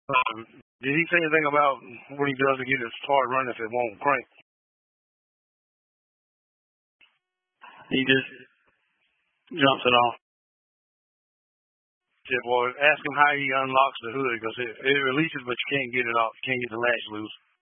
Did he say anything about what he does to get his car running if it won't crank? He just jumps it off. Yeah, boy, ask him how he unlocks the hood because it releases, but you can't get it off. You can't get the latch loose.